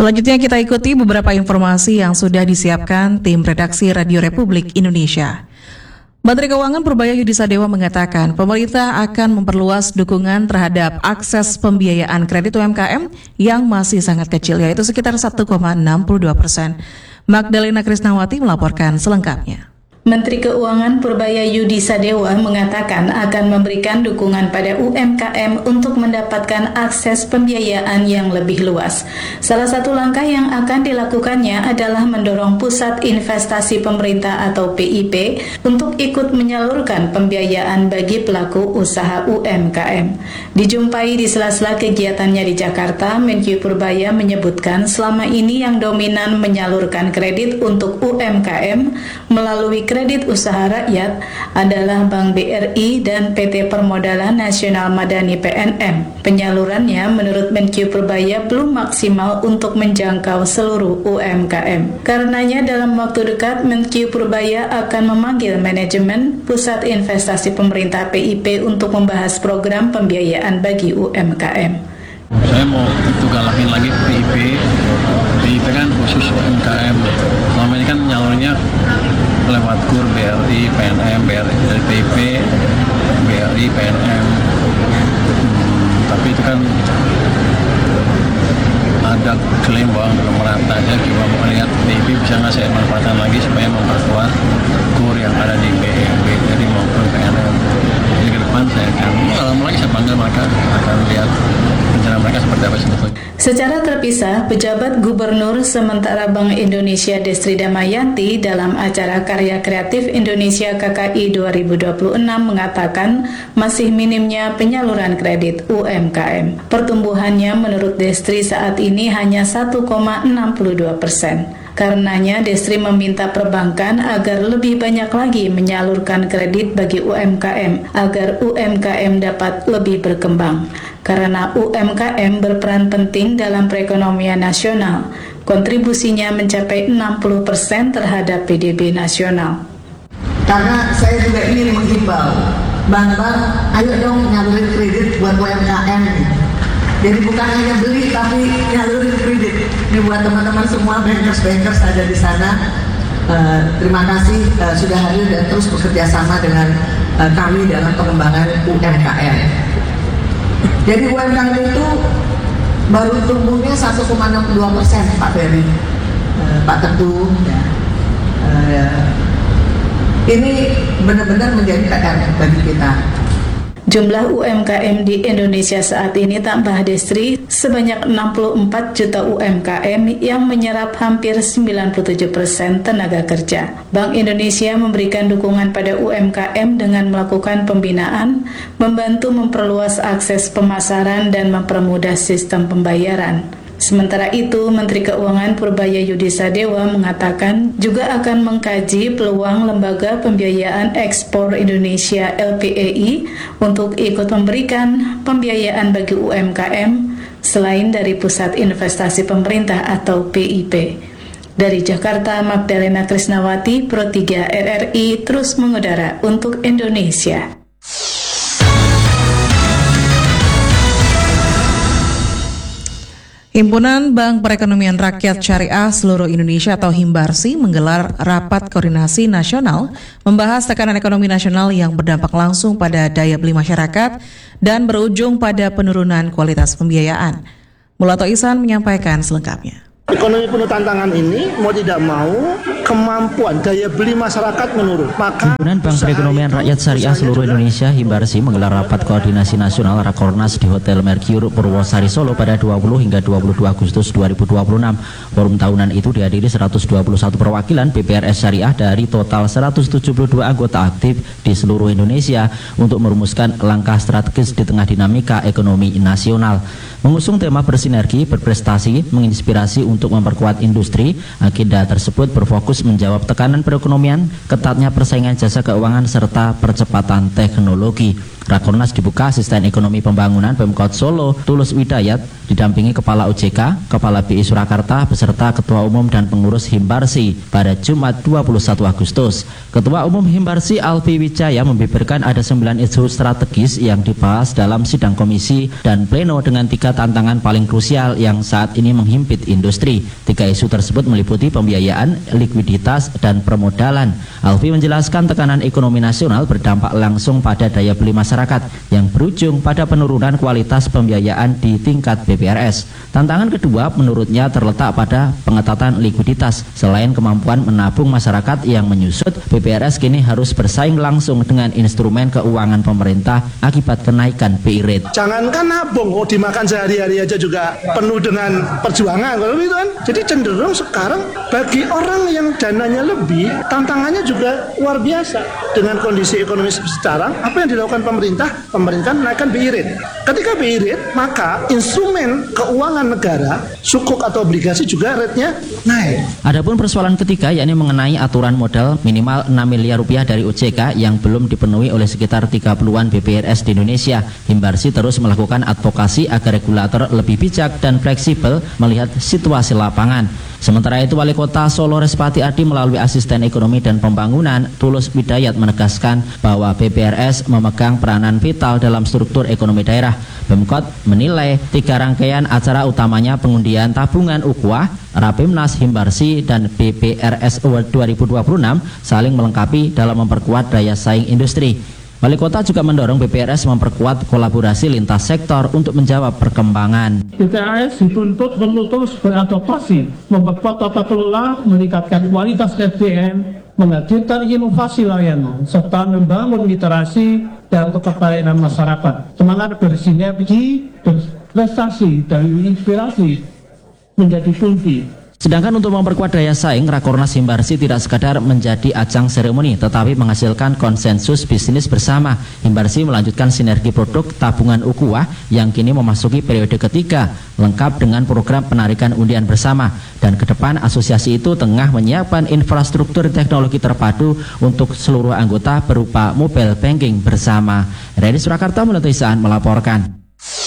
Selanjutnya kita ikuti beberapa informasi yang sudah disiapkan tim redaksi Radio Republik Indonesia. Menteri Keuangan Purbaya Yudi Sadewa mengatakan pemerintah akan memperluas dukungan terhadap akses pembiayaan kredit UMKM yang masih sangat kecil, yaitu sekitar 1,62%. Magdalena Krisnawati melaporkan selengkapnya. Menteri Keuangan Purbaya Yudi Sadewa mengatakan akan memberikan dukungan pada UMKM untuk mendapatkan akses pembiayaan yang lebih luas. Salah satu langkah yang akan dilakukannya adalah mendorong Pusat Investasi Pemerintah atau PIP untuk ikut menyalurkan pembiayaan bagi pelaku usaha UMKM. Dijumpai di sela-sela kegiatannya di Jakarta, Menkyu Purbaya menyebutkan selama ini yang dominan menyalurkan kredit untuk UMKM melalui kredit usaha rakyat adalah Bank BRI dan PT Permodalan Nasional Madani PNM. Penyalurannya menurut Menkyu Purbaya belum maksimal untuk menjangkau seluruh UMKM. Karenanya dalam waktu dekat Menkyu Purbaya akan memanggil manajemen Pusat Investasi Pemerintah PIP untuk membahas program pembiayaan bagi UMKM. Saya mau galakin lagi PIP. PIP kan khusus UMKM. Selama ini kan nyalurnya lewat KUR, BRI, PNM, BRI dari PIP, BRI, PNM. Tapi itu kan ada klaim bahwa belum merata aja. Kita mau lihat PIP bisa ngasih manfaatan lagi supaya memperkuat KUR yang ada di BRI maupun PNM. Jadi ke depan saya akan lagi saya panggil mereka akan lihat rencana mereka seperti apa sebetulnya. Secara terpisah, pejabat Gubernur sementara Bank Indonesia Destri Damayanti dalam acara Karya Kreatif Indonesia KKI 2026 mengatakan masih minimnya penyaluran kredit UMKM. Pertumbuhannya menurut Destri saat ini hanya 1,62%. Karenanya Destri meminta perbankan agar lebih banyak lagi menyalurkan kredit bagi UMKM agar UMKM dapat lebih berkembang. Karena UMKM berperan penting dalam perekonomian nasional, kontribusinya mencapai 60% terhadap PDB nasional. Karena saya juga ingin menghimbau, bank-bank ayo dong nyalurin kredit buat UMKM. Jadi bukan hanya beli tapi nyalurin kredit. Ini buat teman-teman semua bankers ada di sana. Terima kasih sudah hadir dan terus bekerja sama dengan kami dalam pengembangan UMKM. Jadi UMKM itu baru tumbuhnya 1,62%, Pak Ferry, Pak Teguh. Ini benar-benar menjadi PR bagi kita. Jumlah UMKM di Indonesia saat ini tambah Destri sebanyak 64 juta UMKM yang menyerap hampir 97% tenaga kerja. Bank Indonesia memberikan dukungan pada UMKM dengan melakukan pembinaan, membantu memperluas akses pemasaran dan mempermudah sistem pembayaran. Sementara itu, Menteri Keuangan Purbaya Yudi Sadewa mengatakan juga akan mengkaji peluang Lembaga Pembiayaan Ekspor Indonesia LPEI untuk ikut memberikan pembiayaan bagi UMKM selain dari Pusat Investasi Pemerintah atau PIP. Dari Jakarta, Magdalena Krisnawati, Pro 3 RRI terus mengudara untuk Indonesia. Himpunan Bank Perekonomian Rakyat Syariah Seluruh Indonesia atau Himbarsi menggelar rapat koordinasi nasional membahas tekanan ekonomi nasional yang berdampak langsung pada daya beli masyarakat dan berujung pada penurunan kualitas pembiayaan. Mulato Ihsan menyampaikan selengkapnya. Ekonomi penuh tantangan ini mau tidak mau kemampuan daya beli masyarakat menurun. Maka Himpunan Bank Perekonomian Rakyat Syariah Seluruh Indonesia Himbarsi menggelar rapat koordinasi nasional Rakornas di Hotel Mercure Purwosari Solo pada 20 hingga 22 Agustus 2026. Forum tahunan itu dihadiri 121 perwakilan PPRS Syariah dari total 172 anggota aktif di seluruh Indonesia untuk merumuskan langkah strategis di tengah dinamika ekonomi nasional. Mengusung tema bersinergi, berprestasi, menginspirasi untuk memperkuat industri, agenda tersebut berfokus sekaligus menjawab tekanan perekonomian, ketatnya persaingan jasa keuangan, serta percepatan teknologi. Rakornas dibuka Asisten Ekonomi Pembangunan Pemkot Solo Tulus Widayat didampingi Kepala OJK, Kepala BI Surakarta beserta Ketua Umum dan pengurus Himbarsi pada Jumat 21 Agustus. Ketua Umum Himbarsi Alfi Wijaya membeberkan ada 9 isu strategis yang dibahas dalam sidang komisi dan pleno dengan 3 tantangan paling krusial yang saat ini menghimpit industri. 3 isu tersebut meliputi pembiayaan, likuiditas, dan permodalan. Alfi menjelaskan tekanan ekonomi nasional berdampak langsung pada daya beli masyarakat yang berujung pada penurunan kualitas pembiayaan di tingkat BPRS. Tantangan kedua menurutnya terletak pada pengetatan likuiditas. Selain kemampuan menabung masyarakat yang menyusut, BPRS kini harus bersaing langsung dengan instrumen keuangan pemerintah akibat kenaikan BI rate. Jangankan nabung, dimakan sehari-hari aja juga penuh dengan perjuangan, kalau itu kan. Jadi cenderung sekarang bagi orang yang dananya lebih, tantangannya juga luar biasa. Dengan kondisi ekonomi sekarang, apa yang dilakukan pemerintah naikkan BI rate. Ketika BI rate, maka instrumen keuangan negara, sukuk atau obligasi juga rate-nya naik. Adapun persoalan ketiga yakni mengenai aturan modal minimal 6 miliar rupiah dari OJK yang belum dipenuhi oleh sekitar 30-an BPRS di Indonesia. Himbarsi terus melakukan advokasi agar regulator lebih bijak dan fleksibel melihat situasi lapangan. Sementara itu, Wali Kota Solo Respati Adi melalui Asisten Ekonomi dan Pembangunan Tulus Widayat menegaskan bahwa BPRS memegang peranan vital dalam struktur ekonomi daerah. Pemkot menilai 3 rangkaian acara utamanya pengundian tabungan Ukhuwah, Rapimnas, Himbarsi, dan BPRS Award 2026 saling melengkapi dalam memperkuat daya saing industri. Wali Kota juga mendorong BPRS memperkuat kolaborasi lintas sektor untuk menjawab perkembangan. BPRS dituntut perlu terus beradaptasi, memperkuat tata kelola, meningkatkan kualitas SDM, menghadirkan inovasi layanan, serta membangun literasi dan ketertarikan masyarakat. Semangat bersinergi, berprestasi, dan inspirasi menjadi kunci. Sedangkan untuk memperkuat daya saing, Rakornas Himbarsi tidak sekadar menjadi ajang seremoni, tetapi menghasilkan konsensus bisnis bersama. Himbarsi melanjutkan sinergi produk tabungan Ukhuwah yang kini memasuki periode ketiga, lengkap dengan program penarikan undian bersama. Dan ke depan asosiasi itu tengah menyiapkan infrastruktur teknologi terpadu untuk seluruh anggota berupa mobile banking bersama. Dari Surakarta, Mulai Isaan melaporkan.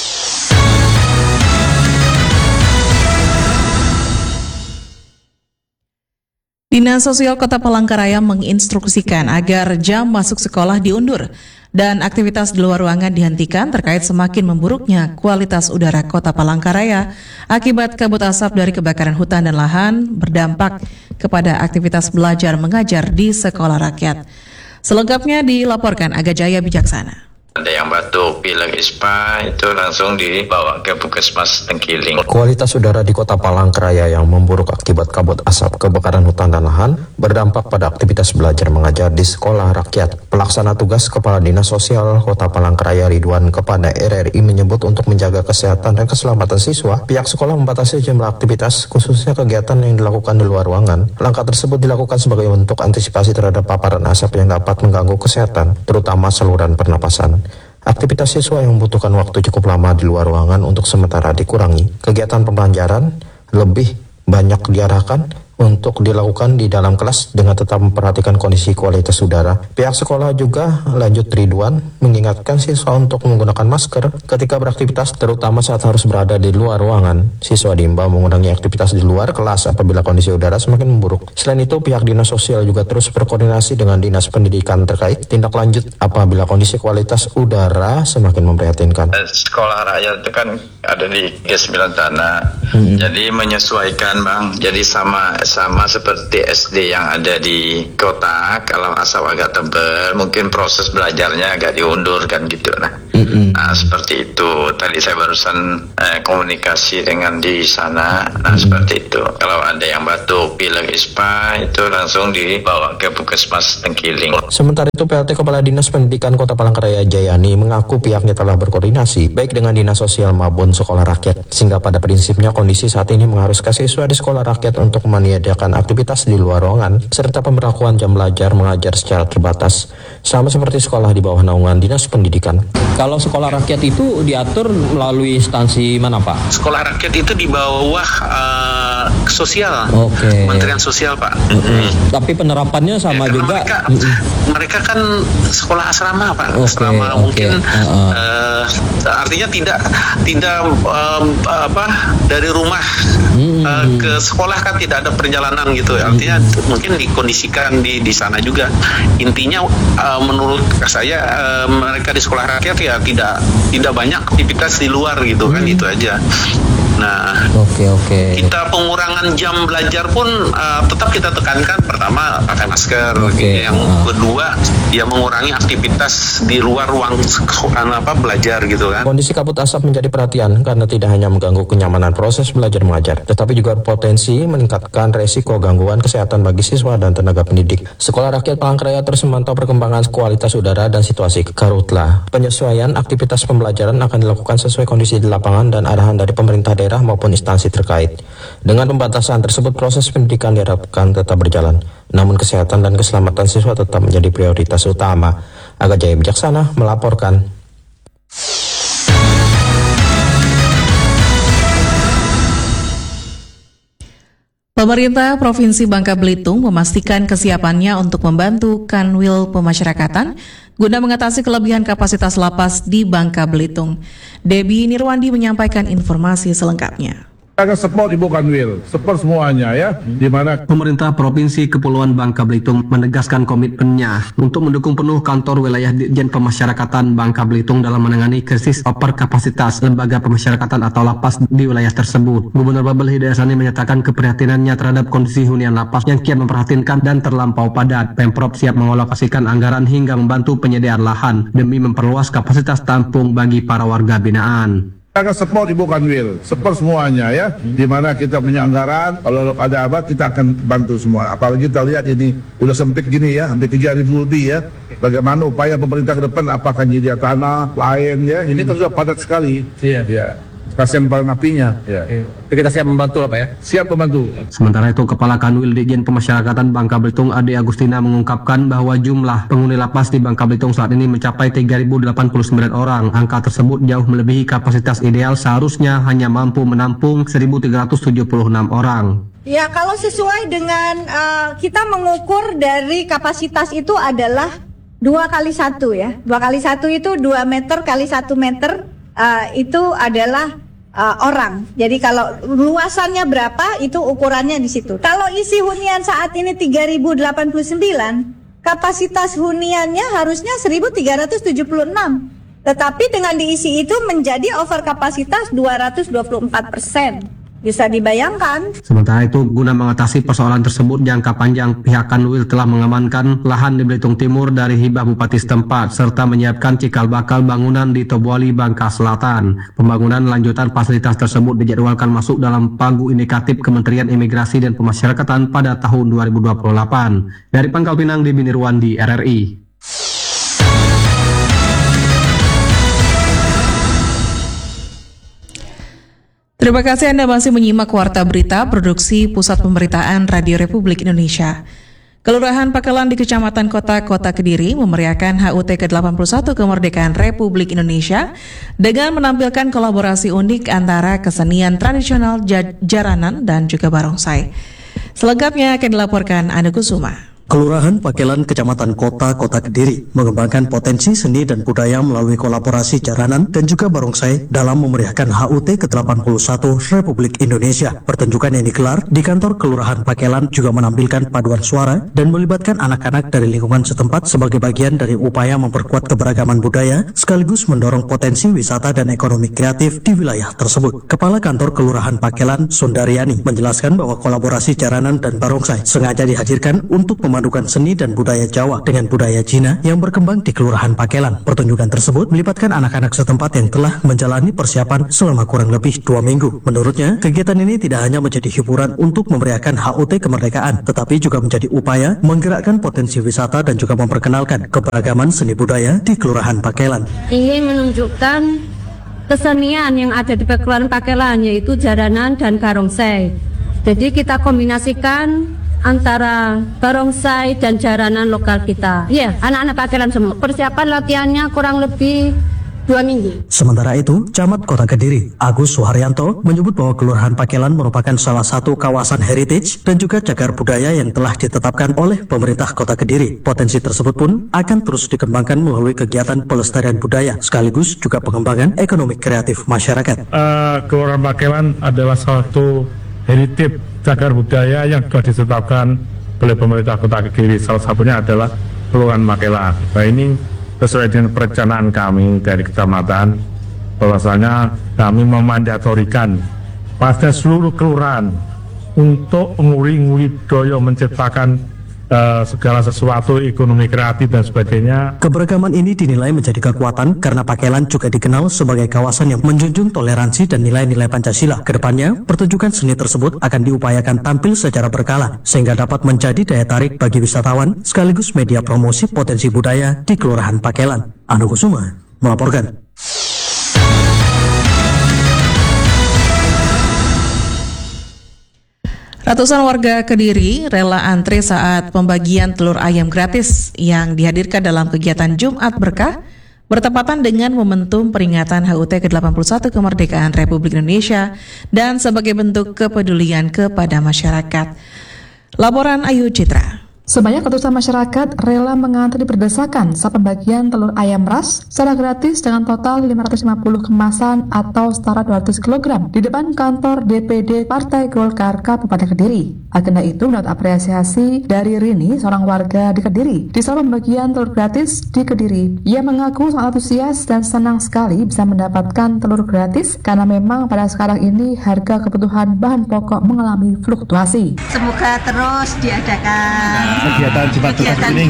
Dinas Sosial Kota Palangkaraya menginstruksikan agar jam masuk sekolah diundur dan aktivitas di luar ruangan dihentikan terkait semakin memburuknya kualitas udara Kota Palangkaraya akibat kabut asap dari kebakaran hutan dan lahan berdampak kepada aktivitas belajar mengajar di sekolah rakyat. Selengkapnya dilaporkan Aga Jaya Bijaksana. Ada yang batuk, pilek, ispa, itu langsung dibawa ke Puskesmas Tengkiling. Kualitas udara di Kota Palangkaraya yang memburuk akibat kabut asap kebakaran hutan dan lahan berdampak pada aktivitas belajar mengajar di sekolah rakyat. Pelaksana tugas Kepala Dinas Sosial Kota Palangkaraya Ridwan kepada RRI menyebut untuk menjaga kesehatan dan keselamatan siswa, pihak sekolah membatasi jumlah aktivitas khususnya kegiatan yang dilakukan di luar ruangan. Langkah tersebut dilakukan sebagai bentuk antisipasi terhadap paparan asap yang dapat mengganggu kesehatan, terutama saluran pernapasan. Aktivitas siswa yang membutuhkan waktu cukup lama di luar ruangan untuk sementara dikurangi. Kegiatan pembelajaran lebih banyak diarahkan untuk dilakukan di dalam kelas dengan tetap memperhatikan kondisi kualitas udara. Pihak sekolah juga, lanjut Ridwan, mengingatkan siswa untuk menggunakan masker ketika beraktivitas, terutama saat harus berada di luar ruangan. Siswa diimbau mengurangi aktivitas di luar kelas apabila kondisi udara semakin memburuk. Selain itu, pihak Dinas Sosial juga terus berkoordinasi dengan Dinas Pendidikan terkait tindak lanjut apabila kondisi kualitas udara semakin memprihatinkan. Sekolah rakyat itu kan ada di 9 tanah, jadi menyesuaikan Bang, jadi sama seperti SD yang ada di kota. Kalau asap agak tebal, mungkin proses belajarnya agak diundur kan gitu. Nah seperti itu. Tadi saya barusan komunikasi dengan di sana. Nah seperti itu. Kalau ada yang batuk, pilek, ispa, itu langsung dibawa ke Puskesmas Tengkiling. Sementara itu, PLT Kepala Dinas Pendidikan Kota Palangkaraya Jayani mengaku pihaknya telah berkoordinasi baik dengan Dinas Sosial maupun sekolah rakyat, sehingga pada prinsipnya kondisi saat ini mengharuskan siswa di sekolah rakyat untuk menyediakan aktivitas di luar ruangan, serta pemberlakuan jam belajar mengajar secara terbatas, sama seperti sekolah di bawah naungan Dinas Pendidikan. Kalau sekolah rakyat itu diatur melalui instansi mana, Pak? Sekolah rakyat itu di bawah sosial, Kementerian Sosial, Pak. Tapi penerapannya sama juga. Mereka kan sekolah asrama, Pak. Asrama mungkin artinya tidak dari rumah ke sekolah kan tidak ada perjalanan gitu. Artinya mungkin dikondisikan di sana juga. Intinya menurut saya mereka di sekolah rakyat ya tidak banyak aktivitas di luar gitu kan, itu aja. Nah, kita pengurangan jam belajar pun tetap kita tekankan, pertama pakai masker, yang kedua ya mengurangi aktivitas di luar ruang belajar gitu kan. Kondisi kabut asap menjadi perhatian karena tidak hanya mengganggu kenyamanan proses belajar mengajar, tetapi juga berpotensi meningkatkan resiko gangguan kesehatan bagi siswa dan tenaga pendidik. Sekolah Rakyat Palangkaraya terus memantau perkembangan kualitas udara dan situasi karhutla. Penyesuaian aktivitas pembelajaran akan dilakukan sesuai kondisi di lapangan dan arahan dari pemerintah daerah maupun instansi terkait. Dengan pembatasan tersebut, proses pendidikan diharapkan tetap berjalan. Namun kesehatan dan keselamatan siswa tetap menjadi prioritas utama. Aga Jaya Bijaksana melaporkan. Pemerintah Provinsi Bangka Belitung memastikan kesiapannya untuk membantu Kanwil Pemasyarakatan guna mengatasi kelebihan kapasitas lapas di Bangka Belitung. Debbie Nirwandi menyampaikan informasi selengkapnya. Akan support Ibu Kanwil, support semuanya ya, di mana Pemerintah Provinsi Kepulauan Bangka Belitung menegaskan komitmennya untuk mendukung penuh kantor wilayah Ditjen Pemasyarakatan Bangka Belitung dalam menangani krisis overkapasitas lembaga pemasyarakatan atau lapas di wilayah tersebut. Gubernur Babel Hidayat Sani menyatakan keprihatinannya terhadap kondisi hunian lapas yang kian memprihatinkan dan terlampau padat. Pemprov siap mengalokasikan anggaran hingga membantu penyediaan lahan demi memperluas kapasitas tampung bagi para warga binaan. akan support Ibu Kanwil, support semuanya ya. Di mana kita punya anggaran, kalau ada apa kita akan bantu semua. Apalagi kita lihat ini udah sempit gini ya, hampir 3.000 lebih ya. Bagaimana upaya pemerintah ke depan, apakah nyediakan tanah, lain ya. Ini kan sudah padat sekali. Iya. Ya. Kasihan para napinya. Ya. Kita siap membantu Pak ya? Siap membantu. Sementara itu, Kepala Kanwil Ditjen Pemasyarakatan Bangka Belitung Ade Agustina mengungkapkan bahwa jumlah penghuni lapas di Bangka Belitung saat ini mencapai 3.089 orang. Angka tersebut jauh melebihi kapasitas ideal, seharusnya hanya mampu menampung 1.376 orang. Ya, kalau sesuai dengan kita mengukur dari kapasitas itu adalah 2x1 ya. 2x1 itu 2 meter kali 1 meter itu adalah orang. Jadi kalau luasannya berapa itu ukurannya di situ. Kalau isi hunian saat ini 3.089, kapasitas huniannya harusnya 1.376. Tetapi dengan diisi itu menjadi over kapasitas 224%. Bisa dibayangkan. Sementara itu, guna mengatasi persoalan tersebut jangka panjang, pihak Kanwil telah mengamankan lahan di Belitung Timur dari hibah Bupati setempat, serta menyiapkan cikal bakal bangunan di Tobuali, Bangka Selatan. Pembangunan lanjutan fasilitas tersebut dijadwalkan masuk dalam pagu indikatif Kementerian Imigrasi dan Pemasyarakatan pada tahun 2028. Dari Pangkal Pinang, Debbie Nirwandi, RRI. Terima kasih Anda masih menyimak Warta Berita Produksi Pusat Pemberitaan Radio Republik Indonesia. Kelurahan Pakelan di Kecamatan Kota Kediri memeriahkan HUT ke-81 kemerdekaan Republik Indonesia dengan menampilkan kolaborasi unik antara kesenian tradisional jaranan dan juga barongsai. Selengkapnya akan dilaporkan Anu Kusuma. Kelurahan Pakelan Kecamatan Kota Kediri mengembangkan potensi seni dan budaya melalui kolaborasi jaranan dan juga barongsai dalam memeriahkan HUT ke-81 Republik Indonesia. Pertunjukan yang digelar di kantor Kelurahan Pakelan juga menampilkan paduan suara dan melibatkan anak-anak dari lingkungan setempat sebagai bagian dari upaya memperkuat keberagaman budaya sekaligus mendorong potensi wisata dan ekonomi kreatif di wilayah tersebut. Kepala Kantor Kelurahan Pakelan, Sundaryani, menjelaskan bahwa kolaborasi jaranan dan barongsai sengaja dihadirkan untuk memadukan seni dan budaya Jawa dengan budaya Cina yang berkembang di Kelurahan Pakelan. Pertunjukan tersebut melibatkan anak-anak setempat yang telah menjalani persiapan selama kurang lebih 2 minggu. Menurutnya, kegiatan ini tidak hanya menjadi hiburan untuk memeriahkan HUT kemerdekaan, tetapi juga menjadi upaya menggerakkan potensi wisata dan juga memperkenalkan keberagaman seni budaya di Kelurahan Pakelan. Ingin menunjukkan kesenian yang ada di Kelurahan Pakelan, yaitu jaranan dan barongsai. Jadi kita kombinasikan antara barongsai dan jaranan lokal kita. Iya, anak-anak Pakelan semua. Persiapan latihannya kurang lebih 2 minggu. Sementara itu, Camat Kota Kediri, Agus Suharyanto, menyebut bahwa Kelurahan Pakelan merupakan salah satu kawasan heritage dan juga cagar budaya yang telah ditetapkan oleh pemerintah Kota Kediri. Potensi tersebut pun akan terus dikembangkan melalui kegiatan pelestarian budaya, sekaligus juga pengembangan ekonomi kreatif masyarakat. Kelurahan Pakelan adalah salah satu heritage cagar budaya yang sudah ditetapkan oleh pemerintah Kota Kediri. Salah satunya adalah Kelurahan Pakelan. Nah, ini sesuai dengan perencanaan kami dari kecamatan, bahwasanya kami memandatorikan pada seluruh kelurahan untuk nguri-nguri doyo menciptakan segala sesuatu, ekonomi kreatif dan sebagainya. Keberagaman ini dinilai menjadi kekuatan karena Pakelan juga dikenal sebagai kawasan yang menjunjung toleransi dan nilai-nilai Pancasila. Kedepannya, pertunjukan seni tersebut akan diupayakan tampil secara berkala sehingga dapat menjadi daya tarik bagi wisatawan sekaligus media promosi potensi budaya di Kelurahan Pakelan. Anu Kusuma melaporkan. Ratusan warga Kediri rela antre saat pembagian telur ayam gratis yang dihadirkan dalam kegiatan Jumat Berkah bertepatan dengan momentum peringatan HUT ke-81 kemerdekaan Republik Indonesia dan sebagai bentuk kepedulian kepada masyarakat. Laporan Ayu Citra. Sebanyak ratusan masyarakat rela mengantri berdesakan saat pembagian telur ayam ras secara gratis dengan total 550 kemasan atau setara 200 kg di depan kantor DPD Partai Golkar Kabupaten Kediri. Agenda itu mendapat apresiasi dari Rini, seorang warga di Kediri. Di saat pembagian telur gratis di Kediri, ia mengaku sangat antusias dan senang sekali bisa mendapatkan telur gratis karena memang pada sekarang ini harga kebutuhan bahan pokok mengalami fluktuasi. Semoga terus diadakan kegiatan Jumat Berkah ini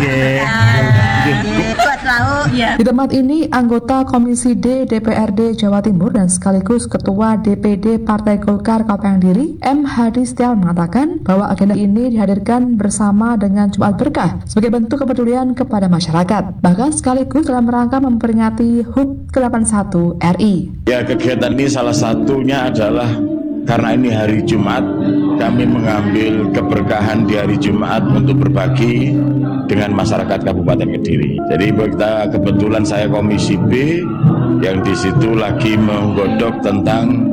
Di tempat ini, anggota Komisi D DPRD Jawa Timur dan sekaligus Ketua DPD Partai Golkar Kabupaten Kediri, M. Hadi Setiawan mengatakan bahwa agenda ini dihadirkan bersama dengan Jumat Berkah sebagai bentuk kepedulian kepada masyarakat, bahkan sekaligus dalam rangka memperingati HUT ke-81 RI. Ya, kegiatan ini salah satunya adalah karena ini hari Jumat, kami mengambil keberkahan di hari Jumat untuk berbagi dengan masyarakat Kabupaten Kediri. Jadi kita kebetulan saya Komisi B yang di situ lagi menggodok tentang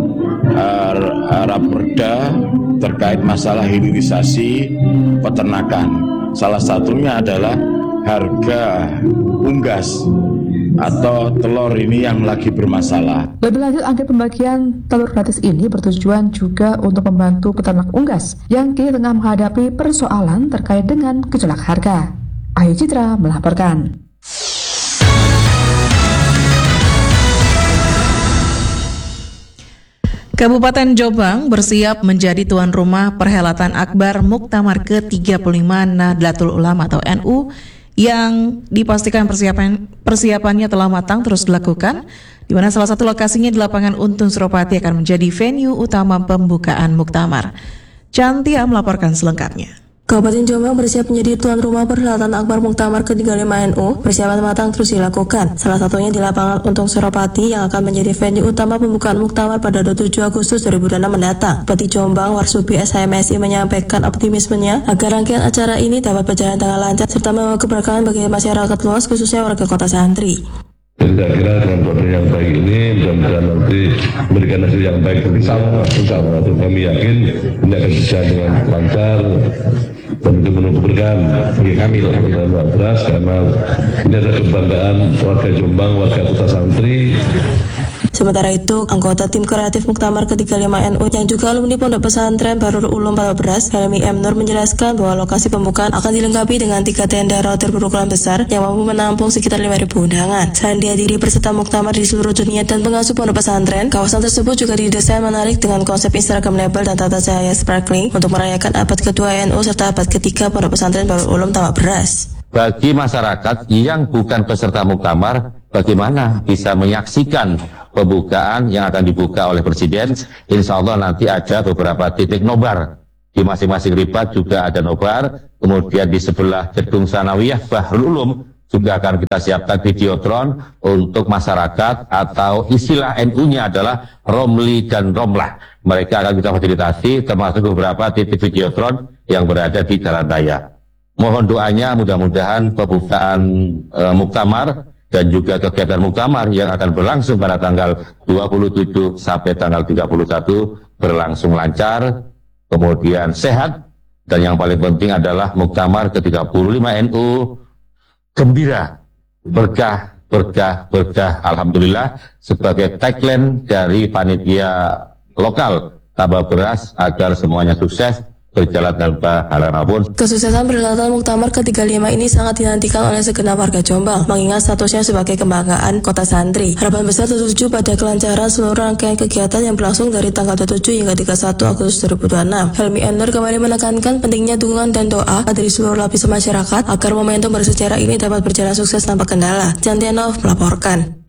raperda terkait masalah hilirisasi peternakan. Salah satunya adalah harga unggas atau telur ini yang lagi bermasalah. Lebih lanjut, angka pembagian telur gratis ini bertujuan juga untuk membantu peternak unggas yang kini tengah menghadapi persoalan terkait dengan gejolak harga. Ayu Citra melaporkan. Kabupaten Jombang bersiap menjadi tuan rumah perhelatan Akbar Muktamar ke-35 Nahdlatul Ulama atau NU yang dipastikan persiapannya telah matang terus dilakukan, di mana salah satu lokasinya di lapangan Untun Suropati akan menjadi venue utama pembukaan Muktamar. Cantia melaporkan selengkapnya. Kabupaten Jombang bersiap menjadi tuan rumah perhelatan Akbar Muktamar ke-35 NU. Persiapan matang terus dilakukan. Salah satunya di lapangan Untun Suropati yang akan menjadi venue utama pembukaan Muktamar pada 27 Agustus 2006 mendatang. Bupati Jombang Warsubi SHMSI menyampaikan optimismenya agar rangkaian acara ini dapat berjalan dengan lancar serta membawa keberkahan bagi masyarakat luas khususnya warga kota santri. Jadi saya kira dengan program yang baik ini mudah-mudahan nanti memberikan hasil yang baik bagi sama. Kami yakin ini akan berjalan dengan lancar dan itu penuh keberkahan bagi kami luar beras karena ini adalah kebanggaan warga Jombang, warga kota santri. Sementara itu, anggota tim kreatif Muktamar ke-35 NU yang juga alumni Pondok Pesantren Darul Ulum Pondok Beras, Helmi M. Nur menjelaskan bahwa lokasi pembukaan akan dilengkapi dengan 3 tenda router berukuran besar yang mampu menampung sekitar 5.000 undangan. Selain dihadiri peserta Muktamar di seluruh dunia dan pengasuh Pondok Pesantren, kawasan tersebut juga didesain menarik dengan konsep Instagramable dan tata cahaya sparkling untuk merayakan abad kedua NU serta abad ketiga Pondok Pesantren Darul Ulum Pondok Beras. Bagi masyarakat yang bukan peserta Muktamar, bagaimana bisa menyaksikan pembukaan yang akan dibuka oleh Presiden? Insya Allah nanti ada beberapa titik nobar. Di masing-masing ribat juga ada nobar. Kemudian di sebelah Gedung Sanawiyah Bahrul Ulum juga akan kita siapkan videotron untuk masyarakat, atau istilah NU-nya adalah Romli dan Romlah. Mereka akan kita fasilitasi termasuk beberapa titik videotron yang berada di jalan raya. Mohon doanya mudah-mudahan pembukaan muktamar dan juga kegiatan muktamar yang akan berlangsung pada tanggal 27 sampai tanggal 31 berlangsung lancar, kemudian sehat, dan yang paling penting adalah muktamar ke-35 NU gembira, berkah, berkah, berkah, alhamdulillah, sebagai tagline dari panitia lokal Tabah Beras agar semuanya sukses, berjalan tanpa halangan apapun. Kesuksesan perhelatan Muktamar ke-35 ini sangat dinantikan oleh segenap warga Jombang, mengingat statusnya sebagai kebanggaan kota santri. Harapan besar tertuju pada kelancaran seluruh rangkaian kegiatan yang berlangsung dari tanggal 27 hingga 31 Agustus 2026. Helmi M. Nur kembali menekankan pentingnya dukungan dan doa dari seluruh lapisan masyarakat agar momentum bersejarah ini dapat berjalan sukses tanpa kendala. Jantianov melaporkan.